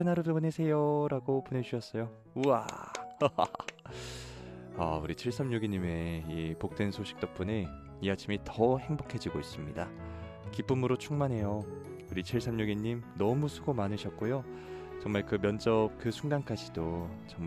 하루도 보내세요 라고 보내주셨어요. 우와. 우리 7362님의 이 복된 소식 덕분에 이 아침이 더 행복해지고 있습니다. 기쁨으로 충만해요. 우리 7362님 너무 수고 많으셨고요. 정말 그 면접 그 순간까지도 정말